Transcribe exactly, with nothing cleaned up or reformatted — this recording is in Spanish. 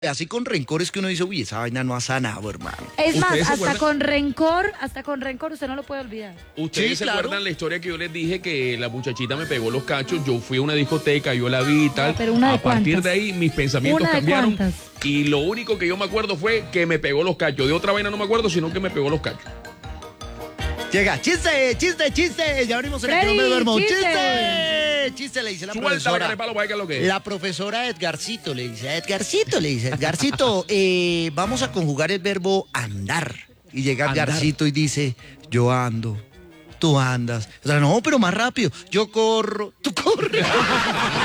Así con rencor es que uno dice, uy, esa vaina no ha sanado, hermano. Es más, ¿Ustedes se hasta acuerdan? con rencor, hasta con rencor usted no lo puede olvidar. ¿Ustedes Sí, se claro. acuerdan la historia que yo les dije que la muchachita me pegó los cachos? Yo fui a una discoteca, yo la vi y tal. Pero una de a partir cuántas. de ahí mis pensamientos Una de cambiaron. cuántas. Y lo único que yo me acuerdo fue que me pegó los cachos. De otra vaina no me acuerdo, sino que me pegó los cachos. Llega, chiste, chiste, chiste. Ya abrimos el Freddy, equipo de Verbo. chiste. Chiste. Chiste, le dice la Suelta la profesora. carepalo para que es lo que es. La profesora Edgarcito le dice, a Edgarcito le dice, Edgarcito, eh, vamos a conjugar el verbo andar. Y llega Andar. Edgarcito y dice, yo ando, tú andas. O sea, no, pero más rápido. Yo corro, tú corres.